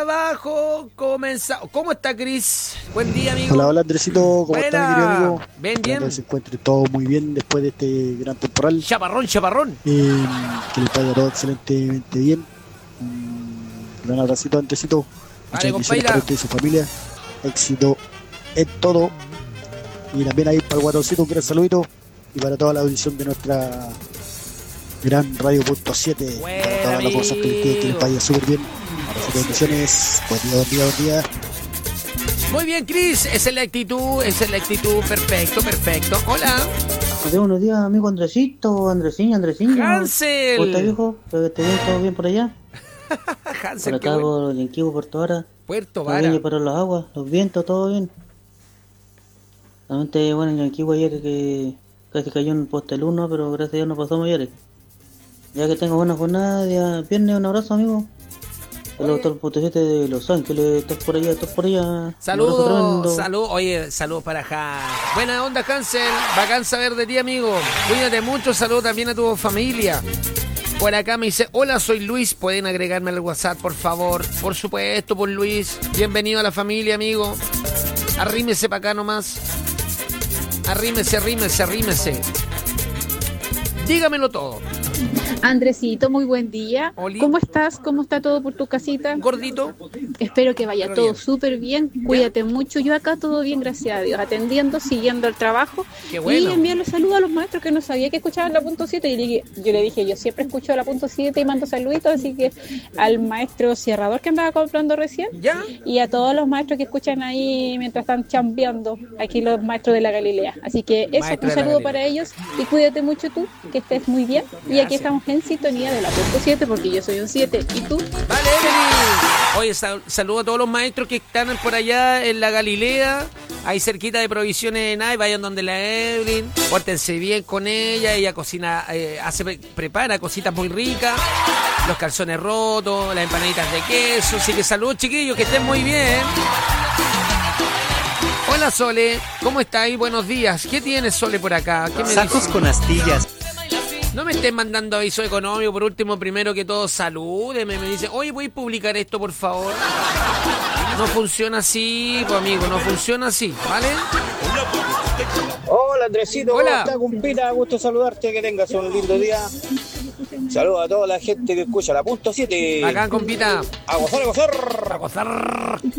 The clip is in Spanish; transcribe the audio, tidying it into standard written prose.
Abajo, comenzamos. ¿Cómo está, Cris? Buen día, amigo. Hola, hola, Andresito, ¿cómo está, mi querido amigo? Bien, bien. Espero que se encuentre todo muy bien después de este gran temporal. Chaparrón, chaparrón. Que les vaya todo excelentemente bien. Gran abracito, Andresito. Muchas Vale, bendiciones compadre. para usted y su familia. Éxito en todo. Y también ahí para el Guatoncito, un gran saludito. Y para toda la audición de nuestra gran Radio Punto 7. Buen Para todas las cosas que les vaya súper bien. Abracito, bendiciones. Buen día, buen día, buen día. Muy bien, Cris. Esa es la actitud, Perfecto, perfecto. Hola. Buenos días, amigo Andresito, Andresiño. Hansel. ¿Cómo está, viejo? ¿Te bien, todo bien por allá? Hansel, Por qué acá, bueno. por Yanquivo, Puerto Vara. Puerto Todo bien, Vara. y para las aguas, los vientos, todo bien. Realmente, bueno, en Yanquivo ayer que casi cayó un poste el 1, pero gracias a Dios no pasó mayores. Ya que tengo buena jornada, día viernes, un abrazo, amigo. El doctor Potecete de Los Ángeles, estás por allá. Un abrazo Saludos, tremendo. saludos. Oye, saludos para Hans. Buena onda, Hansel. Bacán saber de ti, amigo. Cuídate mucho. Saludos también a tu familia. Por acá me dice, hola, soy Luis. ¿Pueden agregarme al WhatsApp, por favor? Por supuesto, por Luis. Bienvenido a la familia, amigo. Arrímese para acá nomás. Arrímese. Dígamelo todo. Andresito, muy buen día. Oli. ¿Cómo estás? ¿Cómo está todo por tu casita? Gordito. Espero que vaya Pero todo bien. súper bien. Cuídate mucho. Yo acá todo bien, gracias a Dios. Atendiendo, siguiendo el trabajo. Qué bueno. Y enviarle saludos a los maestros que no sabía que escuchaban la punto 7. Y yo le dije, yo siempre escucho la punto 7 y mando saluditos. Así que al maestro Cierrador que andaba comprando recién. ¿Ya? Y a todos los maestros que escuchan ahí mientras están chambeando. Aquí los maestros de la Galilea. Así que eso, Maestro un de la saludo Galilea. para ellos. Y cuídate mucho tú, que estés muy bien. Y aquí Gracias. estamos en sintonía de la punto 7 porque yo soy un 7. ¿Y tú? Vale, Evelyn. Oye, saludo a todos los maestros que están por allá en la Galilea, ahí cerquita de Provisiones en vayan donde la Evelyn, pórtense bien con ella cocina, prepara cositas muy ricas, los calzones rotos, las empanaditas de queso, así que saludos, chiquillos, que estén muy bien. Hola, Sole, ¿cómo estáis? Buenos días. ¿Qué tienes, Sole, por acá? ¿Qué me Sacos dices? con astillas. No me estén mandando aviso económico. Por último, primero que todo, salúdeme. Me dice, oye, ¿voy a publicar esto, por favor? No funciona así, pues, amigo. No funciona así, ¿vale? Hola Andresito, Hola. ¿cómo estás, compita? Gusto saludarte, que tengas un lindo día. Saludos a toda la gente que escucha la punto 7. Acá, compita. A gozar, a gozar. A gozar.